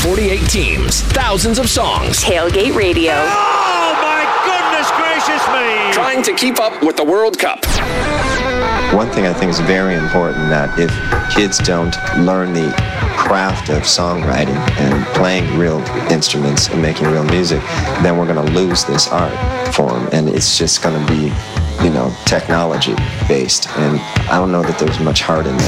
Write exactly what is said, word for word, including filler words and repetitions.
forty-eight teams, thousands of songs. Tailgate Radio. Oh, my goodness gracious me! Trying to keep up with the World Cup. One thing I think is very important, that if kids don't learn the craft of songwriting and playing real instruments and making real music, then we're going to lose this art form, and it's just going to be, you know, technology based, and I don't know that there's much heart in that.